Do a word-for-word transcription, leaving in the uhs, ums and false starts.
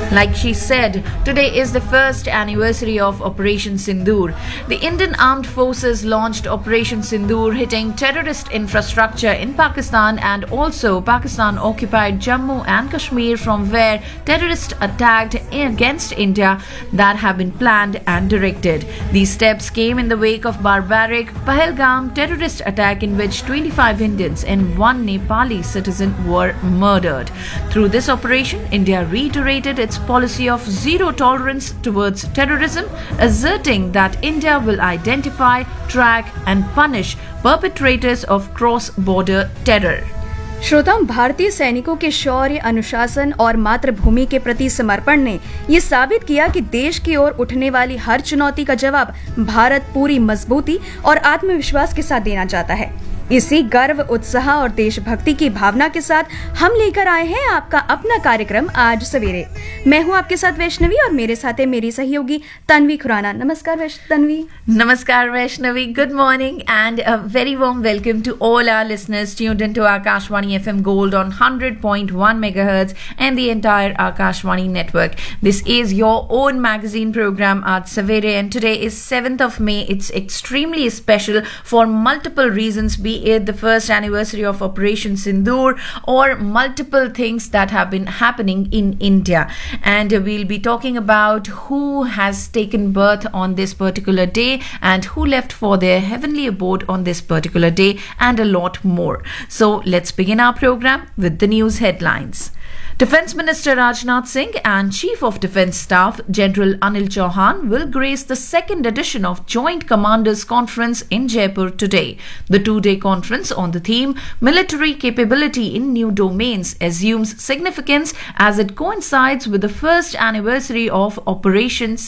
Like she said, today is the first anniversary of Operation Sindoor. The Indian Armed Forces launched Operation Sindoor, hitting terrorist infrastructure in Pakistan and also Pakistan-occupied Jammu and Kashmir, from where terrorists attacked against India that have been planned and directed. These steps came in the wake of barbaric Pahalgam terrorist attack in which twenty-five Indians and one Nepali citizen were murdered. Through this operation, India reiterated its policy of zero tolerance towards terrorism, asserting that India will identify, track and punish perpetrators of cross-border terror. श्रोताओं, भारतीय सैनिकों के शौर्य, अनुशासन और मातृभूमि के प्रति समर्पण ने ये साबित किया कि देश की ओर उठने वाली हर चुनौती का जवाब भारत पूरी मजबूती और आत्मविश्वास के साथ देना चाहता है। इसी गर्व, उत्साह और देशभक्ति की भावना के साथ हम लेकर आए हैं आपका अपना कार्यक्रम आज सवेरे। मैं हूं आपके साथ वैष्णवी और मेरे साथ है मेरी सहयोगी तन्वी खुराना। नमस्कार Vaishnavi. Tanvi. Namaskar Vaishnavi, good morning and a very warm welcome to all our listeners tuned into Akashvani F M Gold on one hundred point one megahertz and the entire Akashvani network. This is your own magazine program Aaj Savere, and today is seventh of May. It's extremely special for multiple reasons, be it the first anniversary of Operation Sindoor or multiple things that have been happening in India. And we'll be talking about who has taken birth on this particular day and who left for their heavenly abode on this particular day, and a lot more. So let's begin our program with the news headlines. Defence Minister Rajnath Singh and Chief of Defence Staff General Anil Chauhan will grace the second edition of Joint Commanders Conference in Jaipur today. The two-day conference on the theme Military Capability in New Domains assumes significance as it coincides with the first anniversary of Operation